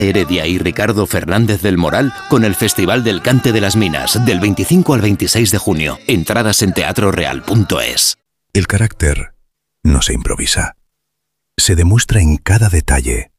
Heredia y Ricardo Fernández del Moral con el Festival del Cante de las Minas, del 25 al 26 de junio. Entradas en teatroreal.es. El carácter no se improvisa. Se demuestra en cada detalle,